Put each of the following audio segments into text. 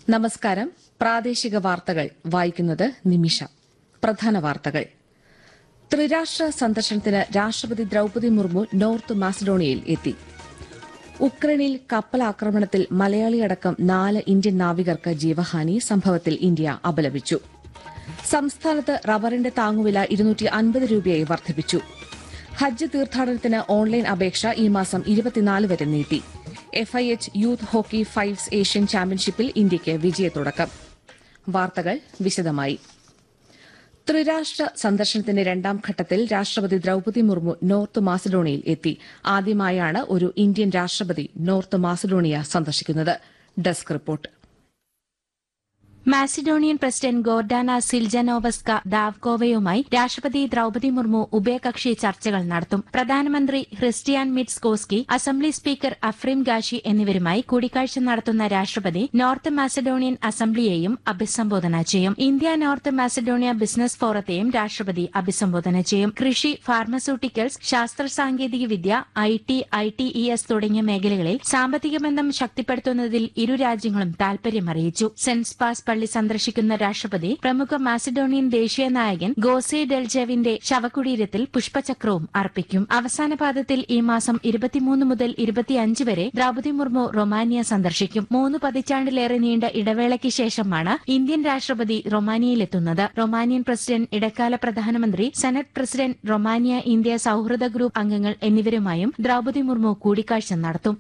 നമസ്കാരം. പ്രാദേശിക വാർത്തകൾ വായിക്കുന്നത് നിമിഷ. പ്രധാന വാർത്തകൾ. ത്രിരാഷ്ട്ര സന്ദർശനത്തിന് രാഷ്ട്രപതി ദ്രൌപദി മുർമു നോർത്ത് മാസഡോണിയയിൽ എത്തി. ഉക്രൈനിൽ കപ്പലാക്രമണത്തിൽ മലയാളിയടക്കം 4 ഇന്ത്യൻ നാവികർക്ക് ജീവഹാനി. സംഭവത്തിൽ ഇന്ത്യ അപലപിച്ചു. സംസ്ഥാനത്ത് റബ്ബറിന്റെ താങ്ങുവില 250 രൂപയായി വർദ്ധിപ്പിച്ചു. ഹജ്ജ് തീർത്ഥാടനത്തിന് ഓൺലൈൻ അപേക്ഷ ഈ മാസം 24 വരെ നീട്ടി. FIH youth hockey fives Asian ചാമ്പ്യൻഷിപ്പിൽ ഇന്ത്യയ്ക്ക് വിജയത്തുടക്കം. വാർത്തകൾ വിശദമായി. ത്രിരാഷ്ട്ര സന്ദർശനത്തിന്റെ രണ്ടാം ഘട്ടത്തിൽ രാഷ്ട്രപതി ദ്രൌപദി മുർമു നോർത്ത് മാസഡോണിയയിൽ എത്തി. ആദ്യമായാണ് ഒരു ഇന്ത്യൻ രാഷ്ട്രപതി നോർത്ത് മാസഡോണിയ സന്ദർശിക്കുന്നത്. Desk report. Macedonian president Gordana സിൽജനോവസ്ക ദാവ്കോവയുമായി രാഷ്ട്രപതി ദ്രൌപദി മുർമു ഉഭയകക്ഷി ചർച്ചകൾ നടത്തും. പ്രധാനമന്ത്രി ക്രിസ്റ്റിയാൻ മിറ്റ്സ്കോസ്കി, അസംബ്ലി സ്പീക്കർ അഫ്രീം ഗാഷി എന്നിവരുമായി കൂടിക്കാഴ്ച നടത്തുന്ന രാഷ്ട്രപതി നോർത്ത് മാസഡോണിയൻ അസംബ്ലിയെയും അഭിസംബോധന ചെയ്യും. ഇന്ത്യ നോർത്ത് മാസഡോണിയ ബിസിനസ് ഫോറത്തെയും രാഷ്ട്രപതി അഭിസംബോധന ചെയ്യും. കൃഷി, ഫാർമസ്യൂട്ടിക്കൽസ്, ശാസ്ത്ര സാങ്കേതിക വിദ്യ, IT, ITES തുടങ്ങിയ മേഖലകളിൽ സാമ്പത്തിക ബന്ധം ശക്തിപ്പെടുത്തുന്നതിൽ ഇരു രാജ്യങ്ങളും താൽപര്യമറിയിച്ചു. സെന്റ് പാസ് പള്ളി സന്ദർശിക്കുന്ന രാഷ്ട്രപതി പ്രമുഖ മാസിഡോണിയൻ ദേശീയ നായകൻ ഗോസെ ഡെൽജെവിന്റെ ശവകുടീരത്തിൽ പുഷ്പചക്രവും അർപ്പിക്കും. അവസാന പാദത്തിൽ ഈ മാസം 23 മുതൽ 25 വരെ ദ്രൌപദി മുർമു റൊമാനിയ സന്ദർശിക്കും. 3 പതിറ്റാണ്ടിലേറെ നീണ്ട ഇടവേളയ്ക്ക് ശേഷമാണ് ഇന്ത്യൻ രാഷ്ട്രപതി റൊമാനിയയിലെത്തുന്നത്. റൊമാനിയൻ പ്രസിഡന്റ്, ഇടക്കാല പ്രധാനമന്ത്രി, സെനറ്റ് പ്രസിഡന്റ്, റൊമാനിയ ഇന്ത്യ സൌഹൃദ ഗ്രൂപ്പ് അംഗങ്ങൾ എന്നിവരുമായും ദ്രൌപദി മുർമു കൂടിക്കാഴ്ച നടത്തും.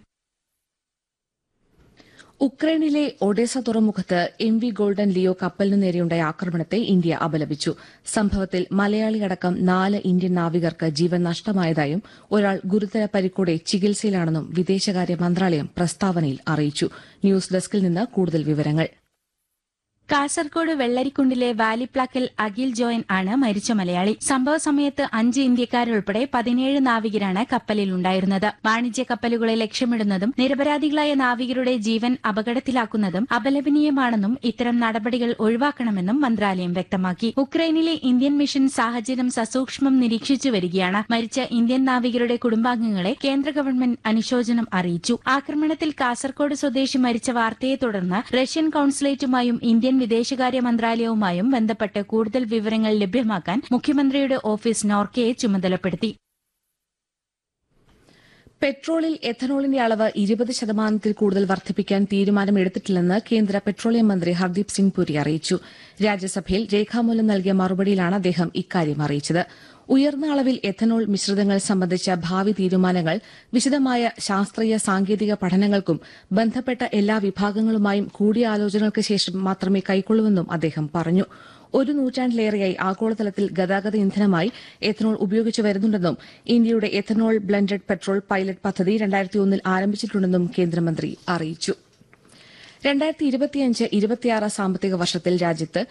ഉക്രൈനിലെ ഒഡേസ തുറമുഖത്ത് MV ഗോൾഡൻ ലിയോ കപ്പലിനു നേരെയുണ്ടായ ആക്രമണത്തെ ഇന്ത്യ അപലപിച്ചു. സംഭവത്തിൽ മലയാളിയടക്കം 4 ഇന്ത്യൻ നാവികർക്ക് ജീവൻ നഷ്ടമായതായും ഒരാൾ ഗുരുതര പരിക്കോടെ ചികിത്സയിലാണെന്നും വിദേശകാര്യ മന്ത്രാലയം പ്രസ്താവനയിൽ അറിയിച്ചു. ന്യൂസ് ഡെസ്കിൽ നിന്ന് കൂടുതൽ വിവരങ്ങൾ. കാസർകോട് വെള്ളരിക്കുണ്ടിലെ വാലിപ്ലാക്കൽ അഖിൽ ജോയൻ ആണ് മരിച്ച മലയാളി. സംഭവ സമയത്ത് 5 ഇന്ത്യക്കാരുൾപ്പെടെ 17 നാവികരാണ് കപ്പലിലുണ്ടായിരുന്നത്. വാണിജ്യ കപ്പലുകളെ ലക്ഷ്യമിടുന്നതും നിരപരാധികളായ നാവികരുടെ ജീവൻ അപകടത്തിലാക്കുന്നതും അപലപനീയമാണെന്നും ഇത്തരം നടപടികൾ ഒഴിവാക്കണമെന്നും മന്ത്രാലയം വ്യക്തമാക്കി. ഉക്രൈനിലെ ഇന്ത്യൻ മിഷൻ സാഹചര്യം സസൂക്ഷ്മം നിരീക്ഷിച്ചു വരികയാണ്. മരിച്ച ഇന്ത്യൻ നാവികരുടെ കുടുംബാംഗങ്ങളെ കേന്ദ്ര ഗവൺമെന്റ് അനുശോചനം അറിയിച്ചു. ആക്രമണത്തിൽ കാസർകോട് സ്വദേശി മരിച്ച വാർത്തയെ തുടർന്ന് റഷ്യൻ കൌൺസുലേറ്റുമായും ഇന്ത്യൻ വിദേശകാര്യ മന്ത്രാലയവുമായും ബന്ധപ്പെട്ട് കൂടുതൽ വിവരങ്ങൾ ലഭ്യമാക്കാൻ മുഖ്യമന്ത്രിയുടെ ഓഫീസ് നോർക്കയെ ചുമതലപ്പെടുത്തി. പെട്രോളിൽ എഥനോളിന്റെ അളവ് 20% കൂടുതൽ വർദ്ധിപ്പിക്കാൻ തീരുമാനമെടുത്തിട്ടില്ലെന്ന് കേന്ദ്ര പെട്രോളിയം മന്ത്രി ഹർദീപ് സിംഗ് പുരി അറിയിച്ചു. രാജ്യസഭയിൽ രേഖാമൂലം നൽകിയ മറുപടിയിലാണ് അദ്ദേഹം ഇക്കാര്യം അറിയിച്ചത്. ഉയർന്ന അളവിൽ എഥനോൾ മിശ്രിതങ്ങൾ സംബന്ധിച്ച ഭാവി തീരുമാനങ്ങൾ വിശദമായ ശാസ്ത്രീയ സാങ്കേതിക പഠനങ്ങൾക്കും ബന്ധപ്പെട്ട എല്ലാ വിഭാഗങ്ങളുമായും കൂടിയാലോചനകൾക്ക് ശേഷം മാത്രമേ കൈക്കൊള്ളൂവെന്നും അദ്ദേഹം പറഞ്ഞു. 1 നൂറ്റാണ്ടിലേറെയായി ആഗോളതലത്തിൽ ഗതാഗത ഇന്ധനമായി എഥനോൾ ഉപയോഗിച്ചു വരുന്നുണ്ടെന്നും ഇന്ത്യയുടെ എഥനോൾ ബ്ലെൻഡഡ് പെട്രോൾ പൈലറ്റ് പദ്ധതി 2001 ആരംഭിച്ചിട്ടുണ്ടെന്നും കേന്ദ്രമന്ത്രി അറിയിച്ചു. 2025-26 സാമ്പത്തിക വർഷത്തിൽ രാജ്യത്ത്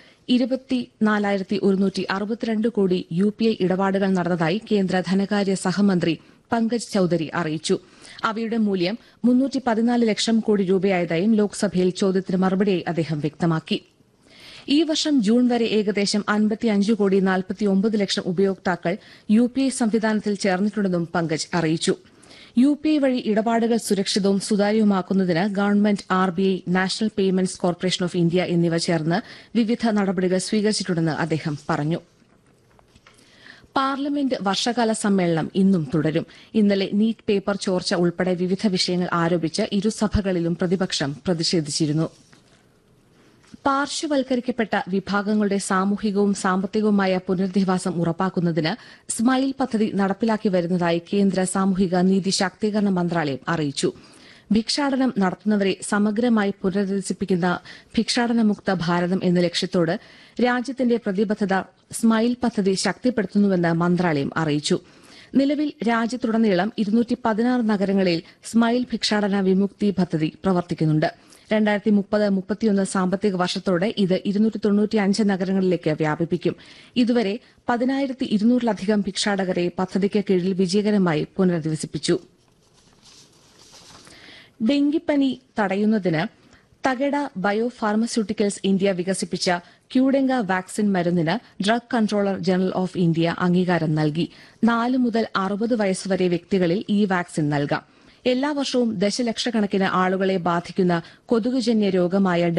24,162 കോടി UPI ഇടപാടുകൾ നടന്നതായി കേന്ദ്ര ധനകാര്യ സഹമന്ത്രി പങ്കജ് ചൌധരി അറിയിച്ചു. അവയുടെ മൂല്യം 314 ലക്ഷം കോടി രൂപയായതായും ലോക്സഭയിൽ ചോദ്യത്തിന് മറുപടിയായി അദ്ദേഹം വ്യക്തമാക്കി. ഈ വർഷം ജൂൺ വരെ ഏകദേശം 55 കോടി 49 ലക്ഷം ഉപയോക്താക്കൾ UPI സംവിധാനത്തിൽ ചേർന്നിട്ടുണ്ടെന്നും പങ്കജ് അറിയിച്ചു. UPI വഴി ഇടപാടുകൾ സുരക്ഷിതവും സുതാര്യവുമാക്കുന്നതിന് government, RBI, national payments corporation of India എന്നിവ ചേർന്ന് വിവിധ നടപടികൾ സ്വീകരിച്ചിട്ടുണ്ടെന്ന് അദ്ദേഹം പറഞ്ഞു. പാർലമെന്റ് വർഷകാല സമ്മേളനം ഇന്നും തുടരും. ഇന്നലെ നീറ്റ് പേപ്പർ ചോർച്ച ഉൾപ്പെടെ വിവിധ വിഷയങ്ങൾ ആരോപിച്ച് ഇരുസഭകളിലും പ്രതിപക്ഷം പ്രതിഷേധിച്ചിരുന്നു. പാർശ്വവൽക്കരിക്കപ്പെട്ട വിഭാഗങ്ങളുടെ സാമൂഹികവും സാമ്പത്തികവുമായ പുനരധിവാസം ഉറപ്പാക്കുന്നതിന് സ്മൈൽ പദ്ധതി നടപ്പിലാക്കി വരുന്നതായി കേന്ദ്ര സാമൂഹിക നീതി ശാക്തീകരണ മന്ത്രാലയം അറിയിച്ചു. ഭിക്ഷാടനം നടത്തുന്നവരെ സമഗ്രമായി പുനരധിവസിപ്പിക്കുന്ന ഭിക്ഷാടനമുക്ത ഭാരതം എന്ന ലക്ഷ്യത്തോട് രാജ്യത്തിന്റെ പ്രതിബദ്ധത സ്മൈൽ പദ്ധതി ശക്തിപ്പെടുത്തുന്നുവെന്ന് മന്ത്രാലയം അറിയിച്ചു. നിലവിൽ രാജ്യത്തുടനീളം 216 നഗരങ്ങളിൽ സ്മൈൽ ഭിക്ഷാടന വിമുക്തി പദ്ധതി പ്രവർത്തിക്കുന്നുണ്ട്. 2030-31 സാമ്പത്തിക വർഷത്തോടെ ഇത് 295 നഗരങ്ങളിലേക്ക് വ്യാപിപ്പിക്കും. ഇതുവരെ 10,200-ലധികം ഭിക്ഷാടകരെ പദ്ധതിക്ക് കീഴിൽ വിജയകരമായി പുനരധിവസിപ്പിച്ചു. ഡെങ്കിപ്പനി തടയുന്നതിന് തകേഡ ബയോ ഫാർമസ്യൂട്ടിക്കൽസ് ഇന്ത്യ വികസിപ്പിച്ച ക്യൂഡെങ്ക വാക്സിൻ മരുന്നിന് drug controller general of India അംഗീകാരം നൽകി. 4 മുതൽ 60 വയസ്സുവരെ വ്യക്തികളിൽ ഈ വാക്സിൻ നൽകാം. എല്ലാ വർഷവും ദശലക്ഷക്കണക്കിന് ആളുകളെ ബാധിക്കുന്ന കൊതുകുജന്യ രോഗമായ